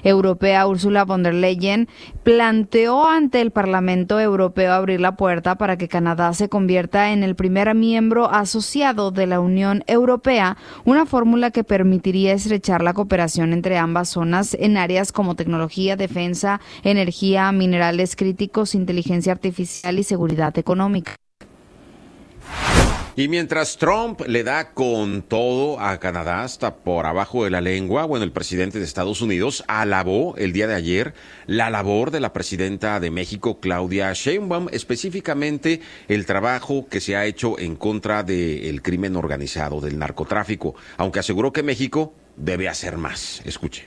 Europea, Ursula von der Leyen, planteó ante el Parlamento Europeo abrir la puerta para que Canadá se convierta en el primer miembro asociado de la Unión Europea, una fórmula que permitiría estrechar la cooperación entre ambas zonas en áreas como tecnología, defensa, energía, minerales críticos, inteligencia artificial y seguridad económica. Y mientras Trump le da con todo a Canadá hasta por abajo de la lengua, bueno, el presidente de Estados Unidos alabó el día de ayer la labor de la presidenta de México, Claudia Sheinbaum, específicamente el trabajo que se ha hecho en contra del crimen organizado, del narcotráfico, aunque aseguró que México debe hacer más. Escuche.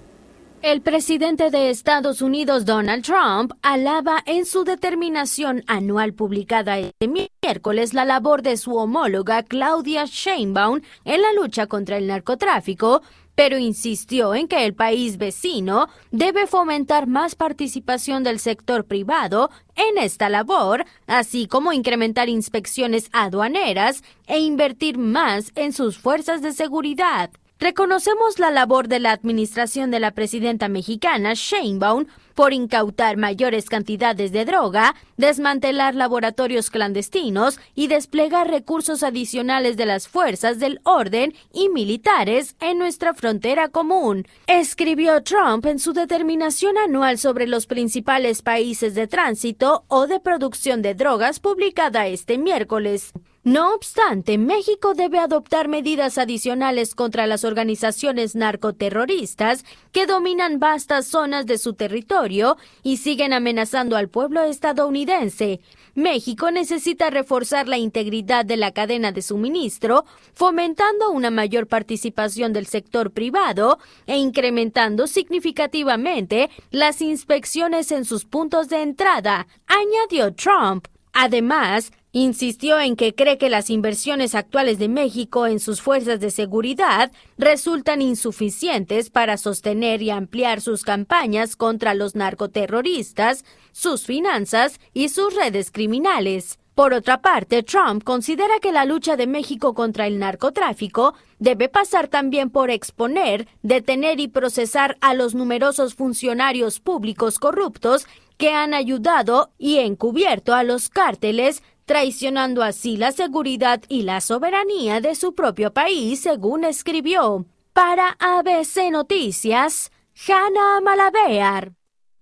El presidente de Estados Unidos, Donald Trump, alaba en su determinación anual publicada este miércoles la labor de su homóloga Claudia Sheinbaum en la lucha contra el narcotráfico, pero insistió en que el país vecino debe fomentar más participación del sector privado en esta labor, así como incrementar inspecciones aduaneras e invertir más en sus fuerzas de seguridad. Reconocemos la labor de la administración de la presidenta mexicana Sheinbaum por incautar mayores cantidades de droga, desmantelar laboratorios clandestinos y desplegar recursos adicionales de las fuerzas del orden y militares en nuestra frontera común, escribió Trump en su determinación anual sobre los principales países de tránsito o de producción de drogas publicada este miércoles. No obstante, México debe adoptar medidas adicionales contra las organizaciones narcoterroristas que dominan vastas zonas de su territorio y siguen amenazando al pueblo estadounidense. México necesita reforzar la integridad de la cadena de suministro, fomentando una mayor participación del sector privado e incrementando significativamente las inspecciones en sus puntos de entrada, añadió Trump. Además, insistió en que cree que las inversiones actuales de México en sus fuerzas de seguridad resultan insuficientes para sostener y ampliar sus campañas contra los narcoterroristas, sus finanzas y sus redes criminales. Por otra parte, Trump considera que la lucha de México contra el narcotráfico debe pasar también por exponer, detener y procesar a los numerosos funcionarios públicos corruptos que han ayudado y encubierto a los cárteles, traicionando así la seguridad y la soberanía de su propio país, según escribió. Para ABC Noticias, Hannah Malabear.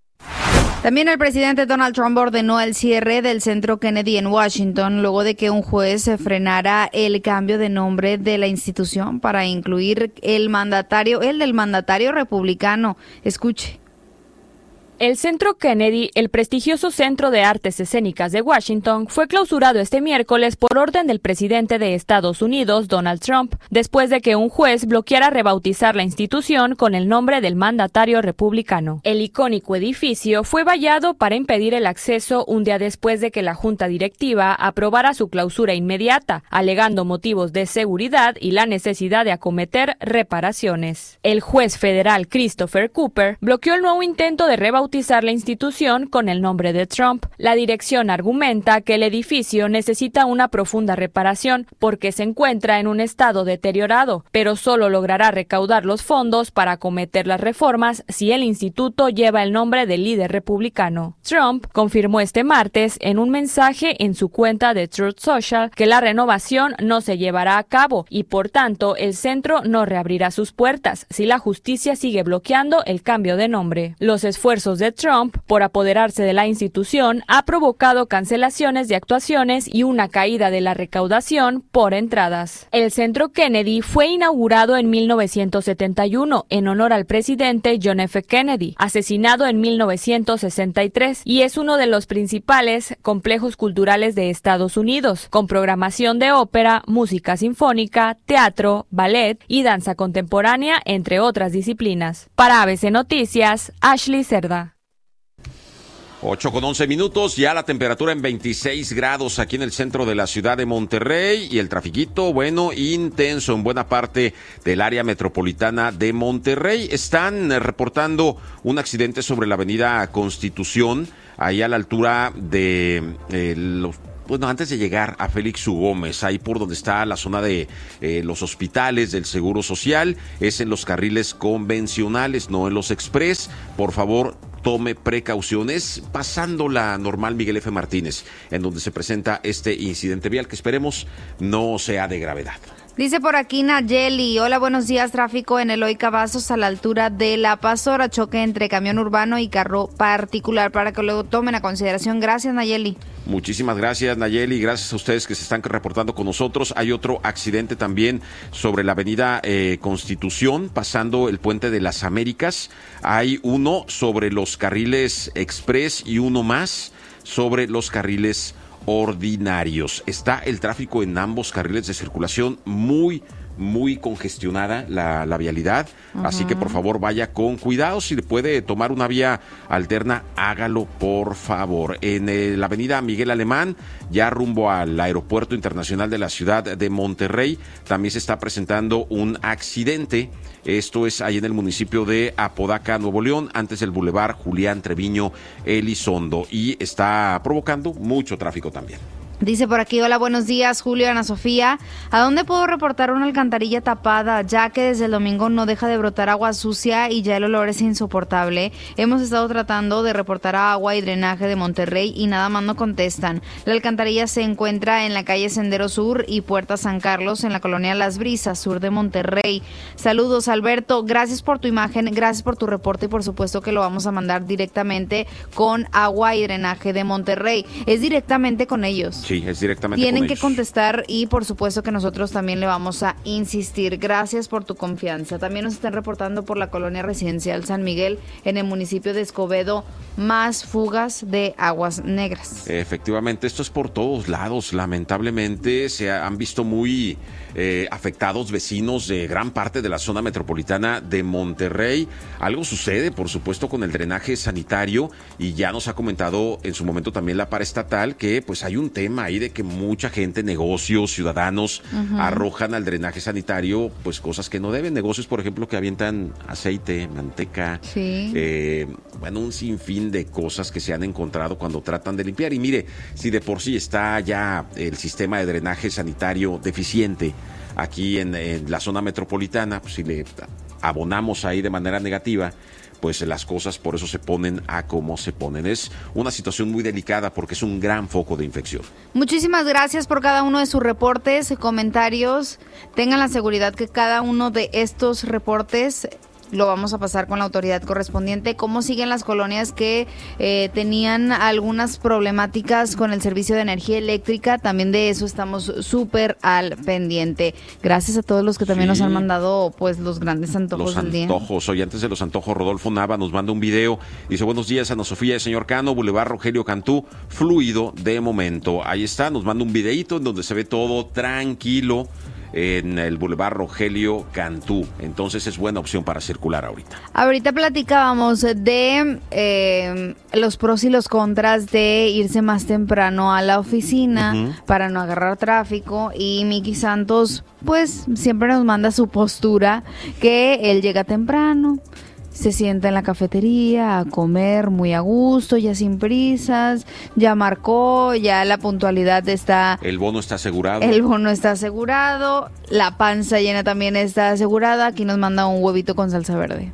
También el presidente Donald Trump ordenó el cierre del Centro Kennedy en Washington luego de que un juez frenara el cambio de nombre de la institución para incluir el del mandatario republicano. Escuche. El Centro Kennedy, el prestigioso Centro de Artes Escénicas de Washington, fue clausurado este miércoles por orden del presidente de Estados Unidos, Donald Trump, después de que un juez bloqueara rebautizar la institución con el nombre del mandatario republicano. El icónico edificio fue vallado para impedir el acceso un día después de que la junta directiva aprobara su clausura inmediata, alegando motivos de seguridad y la necesidad de acometer reparaciones. El juez federal Christopher Cooper bloqueó el nuevo intento de rebautizar la institución con el nombre de Trump. La dirección argumenta que el edificio necesita una profunda reparación porque se encuentra en un estado deteriorado, pero solo logrará recaudar los fondos para acometer las reformas si el instituto lleva el nombre del líder republicano. Trump confirmó este martes en un mensaje en su cuenta de Truth Social que la renovación no se llevará a cabo y por tanto el centro no reabrirá sus puertas si la justicia sigue bloqueando el cambio de nombre. Los esfuerzos de Trump por apoderarse de la institución ha provocado cancelaciones de actuaciones y una caída de la recaudación por entradas. El Centro Kennedy fue inaugurado en 1971 en honor al presidente John F. Kennedy, asesinado en 1963, y es uno de los principales complejos culturales de Estados Unidos, con programación de ópera, música sinfónica, teatro, ballet y danza contemporánea, entre otras disciplinas. Para ABC Noticias, Ashley Cerda. 8:11, ya la temperatura en 26 grados aquí en el centro de la ciudad de Monterrey y el trafiquito, bueno, intenso en buena parte del área metropolitana de Monterrey. Están reportando un accidente sobre la avenida Constitución, ahí a la altura de bueno, antes de llegar a Félix U. Gómez, ahí por donde está la zona de los hospitales del Seguro Social, es en los carriles convencionales, no en los express. Por favor, tome precauciones, pasando la normal Miguel F. Martínez, en donde se presenta este incidente vial que esperemos no sea de gravedad. Dice por aquí Nayeli, hola, buenos días, tráfico en Eloy Cavazos a la altura de La Pastora, choque entre camión urbano y carro particular, para que lo tomen a consideración. Gracias, Nayeli. Muchísimas gracias, Nayeli, gracias a ustedes que se están reportando con nosotros. Hay otro accidente también sobre la avenida Constitución, pasando el Puente de las Américas. Hay uno sobre los carriles express y uno más sobre los carriles ordinarios. Está el tráfico en ambos carriles de circulación muy congestionada la vialidad, así que por favor vaya con cuidado. Si le puede tomar una vía alterna, hágalo por favor. En la avenida Miguel Alemán, ya rumbo al Aeropuerto Internacional de la Ciudad de Monterrey, también se está presentando un accidente. Esto es ahí en el municipio de Apodaca, Nuevo León, antes del Boulevard Julián Treviño Elizondo, y está provocando mucho tráfico también. Dice por aquí, hola, buenos días, Julio, Ana Sofía. ¿A dónde puedo reportar una alcantarilla tapada, ya que desde el domingo no deja de brotar agua sucia y ya el olor es insoportable? Hemos estado tratando de reportar a Agua y Drenaje de Monterrey y nada más no contestan. La alcantarilla se encuentra en la calle Sendero Sur y Puerta San Carlos, en la colonia Las Brisas, sur de Monterrey. Saludos, Alberto. Gracias por tu imagen, gracias por tu reporte y por supuesto que lo vamos a mandar directamente con Agua y Drenaje de Monterrey. Es directamente con ellos. Sí, es directamente Tienen con que ellos. Contestar y por supuesto que nosotros también le vamos a insistir. Gracias por tu confianza. También nos están reportando por la colonia residencial San Miguel en el municipio de Escobedo más fugas de aguas negras. Efectivamente, esto es por todos lados. Lamentablemente se han visto muy afectados vecinos de gran parte de la zona metropolitana de Monterrey. Algo sucede, por supuesto, con el drenaje sanitario y ya nos ha comentado en su momento también la paraestatal que pues hay un tema ahí de que mucha gente, negocios, ciudadanos arrojan al drenaje sanitario pues cosas que no deben. Negocios, por ejemplo, que avientan aceite, manteca, bueno, un sinfín de cosas que se han encontrado cuando tratan de limpiar. Y mire, si de por sí está ya el sistema de drenaje sanitario deficiente aquí en la zona metropolitana, pues si le abonamos ahí de manera negativa, pues las cosas por eso se ponen a como se ponen. Es una situación muy delicada porque es un gran foco de infección. Muchísimas gracias por cada uno de sus reportes, comentarios. Tengan la seguridad que cada uno de estos reportes lo vamos a pasar con la autoridad correspondiente. ¿Cómo siguen las colonias que tenían algunas problemáticas con el servicio de energía eléctrica? También de eso estamos súper al pendiente. Gracias a todos los que también nos han mandado pues los grandes antojos del día. Los antojos, hoy antes de los antojos, Rodolfo Nava nos manda un video. Dice, buenos días, Ana Sofía y señor Cano, Boulevard Rogelio Cantú, fluido de momento. Ahí está, nos manda un videíto en donde se ve todo tranquilo en el Boulevard Rogelio Cantú. Entonces es buena opción para circular ahorita. Ahorita platicábamos de los pros y los contras de irse más temprano a la oficina para no agarrar tráfico, y Miki Santos pues siempre nos manda su postura, que él llega temprano, se sienta en la cafetería a comer muy a gusto, ya sin prisas, ya marcó, ya la puntualidad está... El bono está asegurado. El bono está asegurado, la panza llena también está asegurada. Aquí nos manda un huevito con salsa verde.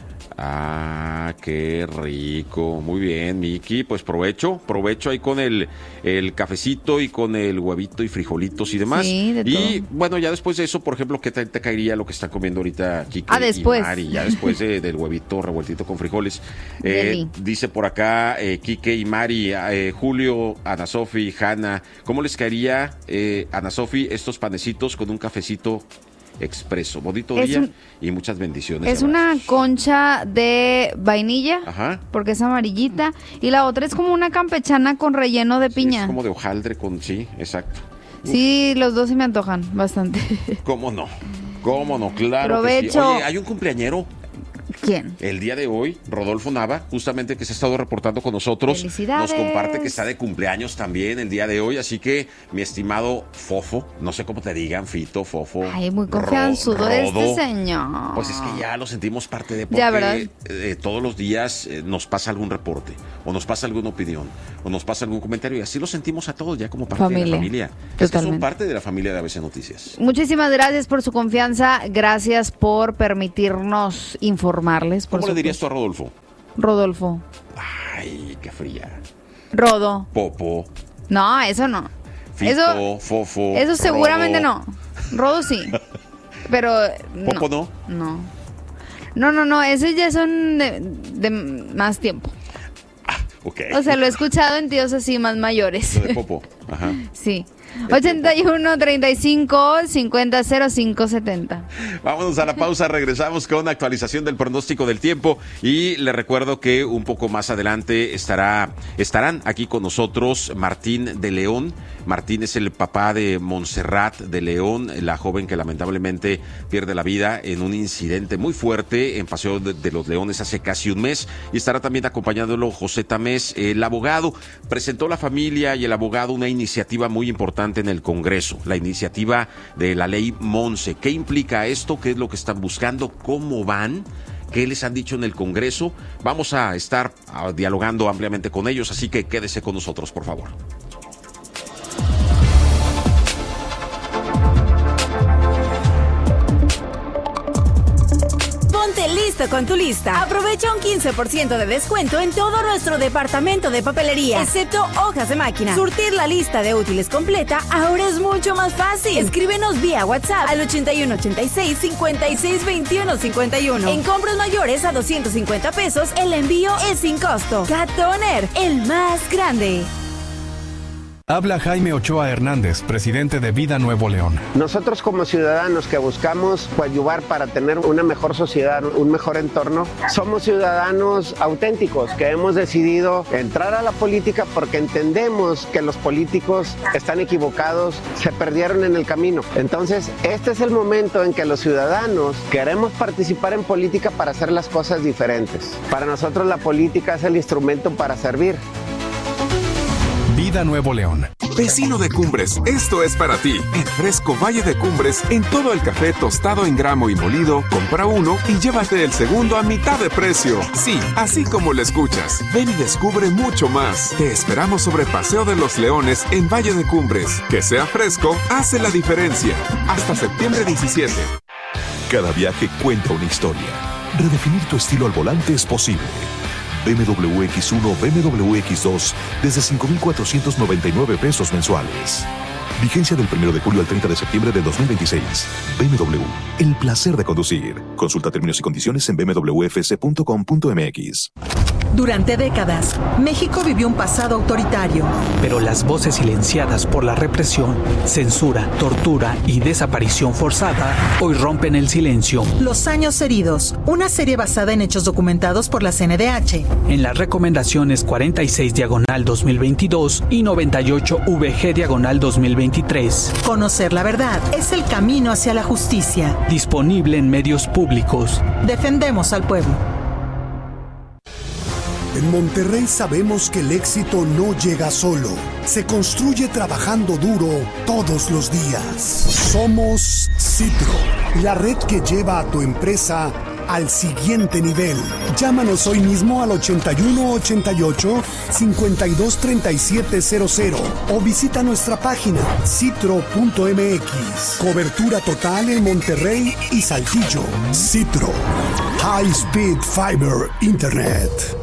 Ah, qué rico. Muy bien, Miki. Pues provecho ahí con el cafecito y con el huevito y frijolitos y demás. Sí, de todo. Y bueno, ya después de eso, por ejemplo, ¿qué te caería lo que está comiendo ahorita Kike después. y Mari? Ya después del huevito revueltito con frijoles. Dice por acá Kike y Mari, Julio, Ana Sofi, Hanna, ¿cómo les caería, Ana Sofi, estos panecitos con un cafecito expreso? Bonito día y muchas bendiciones. Es una concha de vainilla, porque es amarillita, y la otra es como una campechana con relleno de piña. Es como de hojaldre con, sí, exacto. Sí, los dos se me antojan bastante. ¿Cómo no? ¿Cómo no? Claro. Provecho. Que sí. Oye, hay un cumpleañero. ¿Quién? El día de hoy, Rodolfo Nava, justamente que se ha estado reportando con nosotros, ¡Felicidades! nos comparte que está de cumpleaños también el día de hoy, así que mi estimado Fofo, no sé cómo te digan, Fito, Fofo. Ay, muy confianzudo este señor. Pues es que ya lo sentimos parte de, porque ya, ¿verdad? Todos los días nos pasa algún reporte, o nos pasa alguna opinión, o nos pasa algún comentario, y así lo sentimos a todos ya como parte de la familia. Es que son parte de la familia de ABC Noticias. Muchísimas gracias por su confianza, gracias por permitirnos informarles. ¿Cómo le dirías tú a Rodolfo? Rodolfo. Ay, qué fría. Rodo. Popo. No, eso no. Fito, Fofo. Eso seguramente no. Rodo sí. Pero Popo no. No, esos ya son de más tiempo. Okay. O sea, lo he escuchado en tíos así más mayores. Lo de Popo. Ajá. Sí. 81 35 50 05 70. Vámonos a la pausa, regresamos con actualización del pronóstico del tiempo y le recuerdo que un poco más adelante estarán aquí con nosotros Martín de León. Martín es el papá de Montserrat de León, la joven que lamentablemente pierde la vida en un incidente muy fuerte en Paseo de los Leones hace casi un mes, y estará también acompañándolo José Tamés, el abogado. Presentó la familia y el abogado una iniciativa muy importante en el Congreso, la iniciativa de la ley Monse. ¿Qué implica esto? ¿Qué es lo que están buscando? ¿Cómo van? ¿Qué les han dicho en el Congreso? Vamos a estar dialogando ampliamente con ellos, así que quédese con nosotros, por favor. Ponte listo con tu lista. Aprovecha un 15% de descuento en todo nuestro departamento de papelería, excepto hojas de máquina. Surtir la lista de útiles completa ahora es mucho más fácil. Escríbenos vía WhatsApp al 8186 56 21 51. En compras mayores a 250 pesos, el envío es sin costo. Cat Toner, el más grande. Habla Jaime Ochoa Hernández, presidente de Vida Nuevo León. Nosotros como ciudadanos que buscamos coadyuvar para tener una mejor sociedad, un mejor entorno, somos ciudadanos auténticos que hemos decidido entrar a la política porque entendemos que los políticos están equivocados, se perdieron en el camino. Entonces, este es el momento en que los ciudadanos queremos participar en política para hacer las cosas diferentes. Para nosotros la política es el instrumento para servir. Vida Nuevo León. Vecino de Cumbres, esto es para ti. En Fresco Valle de Cumbres, en todo el café tostado en gramo y molido, compra uno y llévate el segundo a mitad de precio. Sí, así como lo escuchas. Ven y descubre mucho más. Te esperamos sobre Paseo de los Leones en Valle de Cumbres. Que sea fresco, hace la diferencia. Hasta septiembre 17. Cada viaje cuenta una historia. Redefinir tu estilo al volante es posible. BMW X1, BMW X2 desde 5,499 pesos mensuales. Vigencia del 1 de julio al 30 de septiembre de 2026. BMW, el placer de conducir. Consulta términos y condiciones en bmwfc.com.mx. Durante décadas, México vivió un pasado autoritario. Pero las voces silenciadas por la represión, censura, tortura y desaparición forzada hoy rompen el silencio. Los años heridos, una serie basada en hechos documentados por la CNDH. En las recomendaciones 46/2022 y 98VG/2023. Conocer la verdad es el camino hacia la justicia. Disponible en medios públicos. Defendemos al pueblo. En Monterrey sabemos que el éxito no llega solo, se construye trabajando duro todos los días. Somos Citro, la red que lleva a tu empresa al siguiente nivel. Llámanos hoy mismo al 8188-523700 o visita nuestra página citro.mx. Cobertura total en Monterrey y Saltillo. Citro, High Speed Fiber Internet.